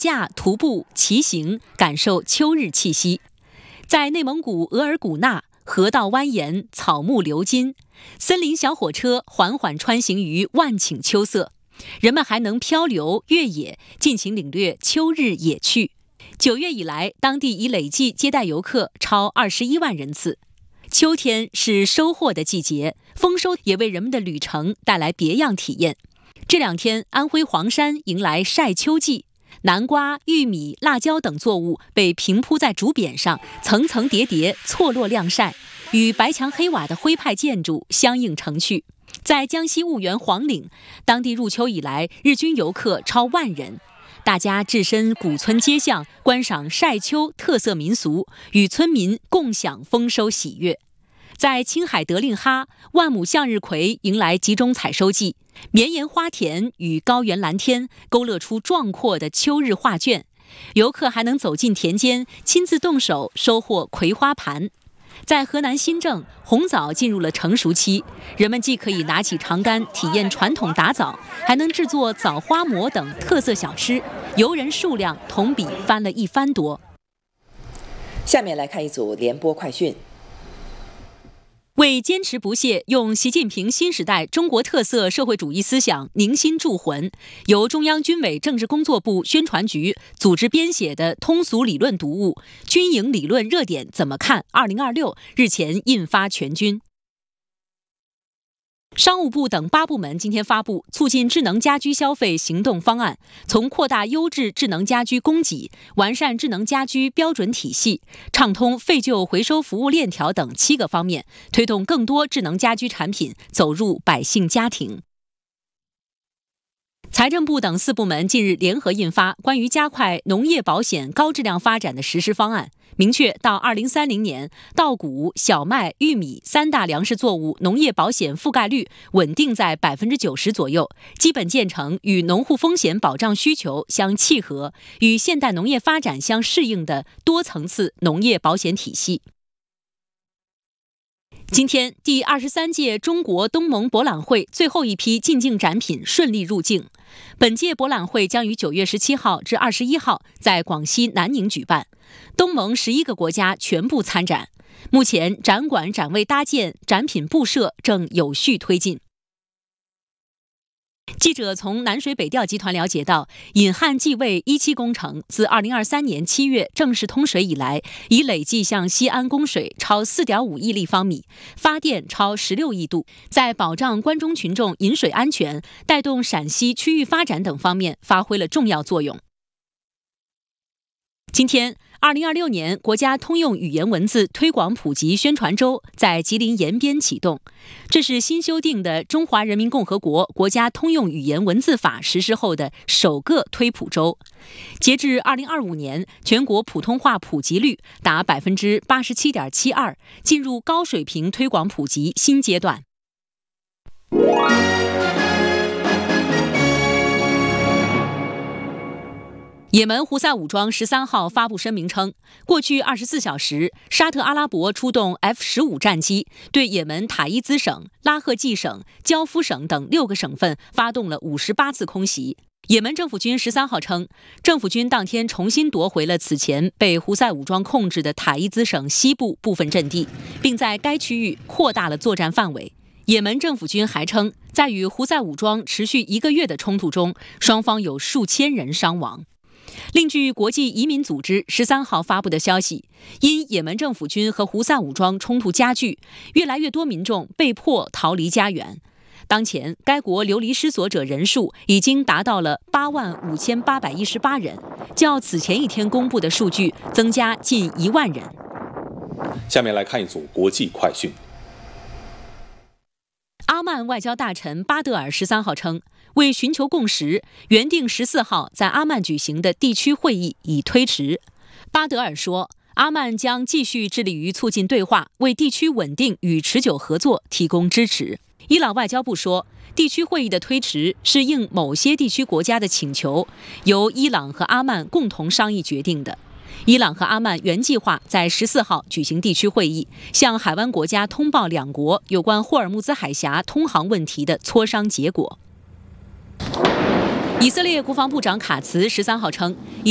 驾、徒步、骑行，感受秋日气息。在内蒙古额尔古纳，河道蜿蜒，草木流金，森林小火车缓缓穿行于万顷秋色，人们还能漂流越野，尽情领略秋日野趣。9月以来，当地已累计接待游客超21万人次。秋天是收获的季节，丰收也为人们的旅程带来别样体验。这2天，安徽黄山迎来晒秋季，南瓜、玉米、辣椒等作物被平铺在竹匾上，层层叠叠，错落晾晒，与白墙黑瓦的徽派建筑相映成趣。在江西婺源黄岭，当地入秋以来，日均游客超10000人。大家置身古村街巷，观赏晒秋特色民俗，与村民共享丰收喜悦。在青海德令哈，万亩向日葵迎来集中采收季，绵延花田与高原蓝天勾勒出壮阔的秋日画卷。游客还能走进田间，亲自动手收获葵花盘。在河南新郑，红枣进入了成熟期，人们既可以拿起长杆体验传统打枣，还能制作枣花馍等特色小吃，游人数量同比翻了1番多。 下面来看一组联播快讯。 为坚持不懈用习近平新时代中国特色社会主义思想凝心铸魂，由中央军委政治工作部宣传局组织编写的通俗理论读物《军营理论热点怎么看2026》日前印发全军。商务部等8部门今天发布促进智能家居消费行动方案，从扩大优质智能家居供给、完善智能家居标准体系、畅通废旧回收服务链条等7个方面，推动更多智能家居产品走入百姓家庭。财政部等4部门近日联合印发关于加快农业保险高质量发展的实施方案，明确到2030年，稻谷、小麦、玉米3大粮食作物农业保险覆盖率稳定在90%左右，基本建成与农户风险保障需求相契合、与现代农业发展相适应的多层次农业保险体系。今天，第23届中国东盟博览会最后一批进境展品顺利入境。本届博览会将于9月17号至21号在广西南宁举办，东盟11个国家全部参展。目前，展馆展位搭建、展品布设正有序推进。记者从南水北调集团了解到，引汉济渭1期工程自2023年7月正式通水以来，已累计向西安供水超4.5亿立方米，发电超16亿度，在保障关中群众饮水安全、带动陕西区域发展等方面发挥了重要作用。今天，2026年国家通用语言文字推广普及宣传周在吉林延边启动。这是新修订的《中华人民共和国国家通用语言文字法》实施后的首个推普周。截至2025年，全国普通话普及率达87.72%，进入高水平推广普及新阶段。也门胡塞武装13号发布声明称，过去24小时，沙特阿拉伯出动 F-15战机，对也门塔伊兹省、拉赫济省、焦夫省等6个省份发动了58次空袭。也门政府军13号称，政府军当天重新夺回了此前被胡塞武装控制的塔伊兹省西部部分阵地，并在该区域扩大了作战范围。也门政府军还称，在与胡塞武装持续1个月的冲突中，双方有数千人伤亡。另据国际移民组织13号发布的消息，因也门政府军和胡塞武装冲突加剧，越来越多民众被迫逃离家园。当前，该国流离失所者人数已经达到了85818人，较此前一天公布的数据增加近1万人。 下面来看一组国际快讯。 阿曼外交大臣巴德尔13号称，为寻求共识，原定14号在阿曼举行的地区会议已推迟。巴德尔说，阿曼将继续致力于促进对话，为地区稳定与持久合作提供支持。伊朗外交部说，地区会议的推迟是应某些地区国家的请求，由伊朗和阿曼共同商议决定的。伊朗和阿曼原计划在14号举行地区会议，向海湾国家通报两国有关霍尔木兹海峡通航问题的磋商结果。以色列国防部长卡茨13号称，